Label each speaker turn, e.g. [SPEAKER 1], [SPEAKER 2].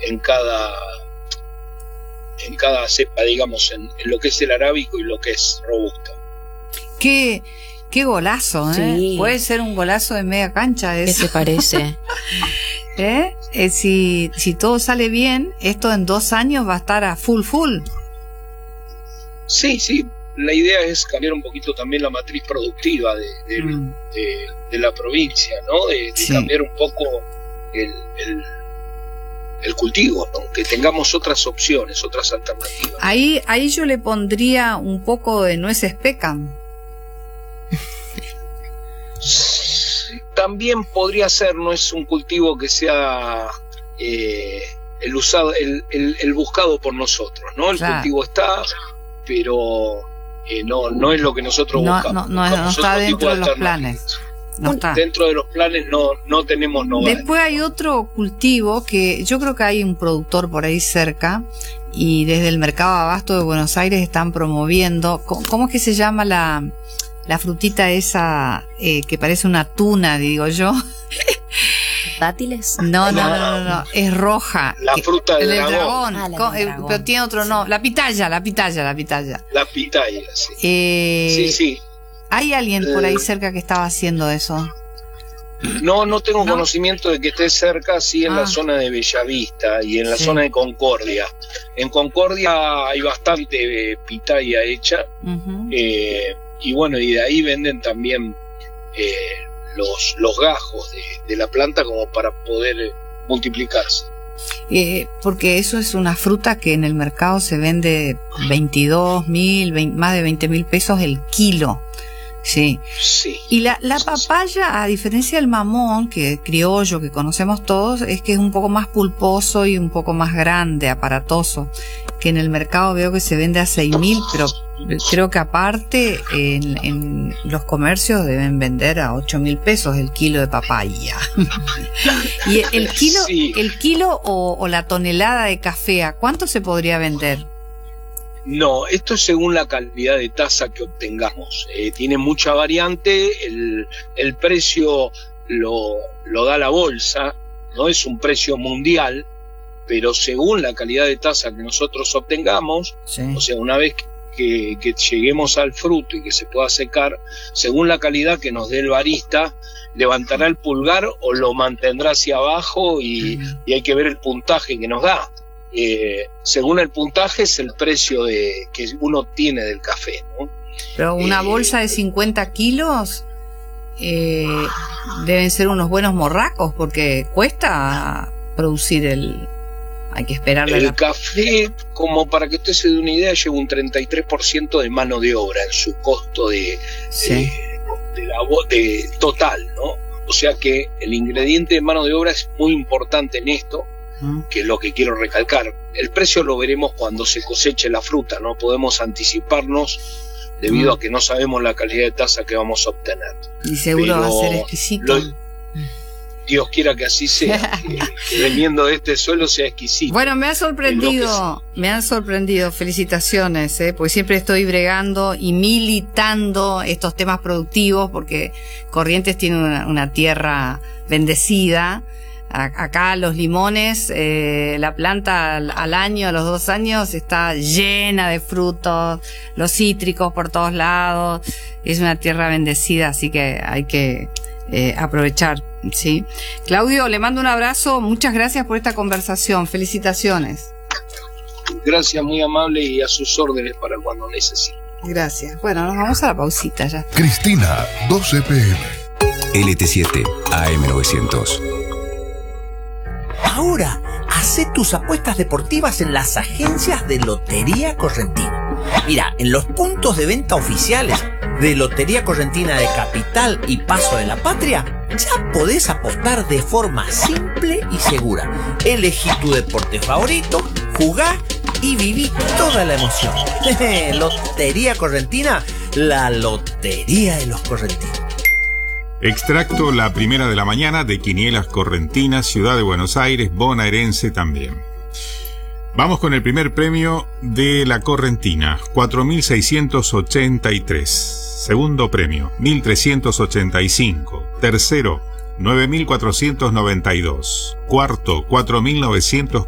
[SPEAKER 1] en cada cepa, digamos, en lo que es el arábico y lo que es robusta.
[SPEAKER 2] Qué golazo, ¿eh?
[SPEAKER 3] Sí.
[SPEAKER 2] Puede ser un golazo de media cancha eso.
[SPEAKER 3] ¿Qué te parece?
[SPEAKER 2] Si todo sale bien, esto en 2 años va a estar a full.
[SPEAKER 1] Sí, la idea es cambiar un poquito también la matriz productiva de la provincia, ¿no? De cambiar un poco el cultivo, ¿no? Que tengamos otras opciones, otras alternativas.
[SPEAKER 2] Ahí yo le pondría un poco de nueces pecan.
[SPEAKER 1] Sí, también podría ser, no es un cultivo que sea el buscado por nosotros, ¿no? El cultivo está, pero no es lo que nosotros buscamos.
[SPEAKER 2] No está dentro de los planes. No está.
[SPEAKER 1] Dentro de los planes no tenemos novedades.
[SPEAKER 2] Después hay otro cultivo que yo creo que hay un productor por ahí cerca y desde el Mercado Abasto de Buenos Aires están promoviendo. ¿Cómo es que se llama la frutita esa que parece una tuna, digo yo?
[SPEAKER 3] ¿Dátiles?
[SPEAKER 2] No, es roja.
[SPEAKER 1] La fruta del dragón.
[SPEAKER 2] Dragón. Pero tiene otro nombre. La pitaya.
[SPEAKER 1] La pitaya, sí. Sí.
[SPEAKER 2] ¿Hay alguien por ahí cerca que estaba haciendo eso?
[SPEAKER 1] No tengo conocimiento de que esté cerca, sí en la zona de Bellavista y en la zona de Concordia. En Concordia hay bastante pitaya hecha, y bueno, y de ahí venden también los gajos de la planta como para poder multiplicarse.
[SPEAKER 2] Porque eso es una fruta que en el mercado se vende 22.000, más de 20.000 pesos el kilo. Sí. Y la papaya, a diferencia del mamón, que criollo, que conocemos todos, es que es un poco más pulposo y un poco más grande, aparatoso, que en el mercado veo que se vende a 6.000, pero creo que aparte en los comercios deben vender a 8.000 pesos el kilo de papaya. Y el kilo o la tonelada de café, ¿a cuánto se podría vender?
[SPEAKER 1] No, esto es según la calidad de taza que obtengamos. Tiene mucha variante, el precio lo da la bolsa, no es un precio mundial, pero según la calidad de taza que nosotros obtengamos, o sea, una vez que lleguemos al fruto y que se pueda secar, según la calidad que nos dé el barista, levantará el pulgar o lo mantendrá hacia abajo y hay que ver el puntaje que nos da. Según el puntaje es el precio que uno tiene del café, ¿no?
[SPEAKER 2] Pero una bolsa de 50 kilos deben ser unos buenos morracos, porque cuesta producir hay que esperarle.
[SPEAKER 1] El café, como para que usted se dé una idea, lleva un 33% de mano de obra en su costo de total, ¿no? O sea que el ingrediente de mano de obra es muy importante en esto, que es lo que quiero recalcar. El precio lo veremos cuando se coseche la fruta, no podemos anticiparnos debido a que no sabemos la calidad de taza que vamos a obtener. Y seguro va a ser exquisito. Dios quiera que así sea, que veniendo de este suelo sea exquisito.
[SPEAKER 2] Bueno, me ha sorprendido, felicitaciones, porque siempre estoy bregando y militando estos temas productivos, porque Corrientes tiene una tierra bendecida. Acá los limones, la planta al año, a los 2 años, está llena de frutos, los cítricos por todos lados. Es una tierra bendecida, así que hay que aprovechar, ¿sí? Claudio, le mando un abrazo, muchas gracias por esta conversación, felicitaciones.
[SPEAKER 1] Gracias, muy amable, y a sus órdenes para cuando necesite.
[SPEAKER 2] Gracias. Bueno, nos vamos a la pausita ya.
[SPEAKER 4] Cristina, 12 PM.
[SPEAKER 5] LT7 AM900.
[SPEAKER 6] Ahora, hacé tus apuestas deportivas en las agencias de Lotería Correntina. Mira, en los puntos de venta oficiales de Lotería Correntina de Capital y Paso de la Patria, ya podés apostar de forma simple y segura. Elegí tu deporte favorito, jugá y viví toda la emoción. Lotería Correntina, la lotería de los correntinos.
[SPEAKER 7] Extracto La Primera de la Mañana de Quinielas Correntinas, Ciudad de Buenos Aires, bonaerense también. Vamos con el primer premio de la Correntina, 4.683. Segundo premio, 1.385. Tercero, 9.492. Cuarto, 4.900.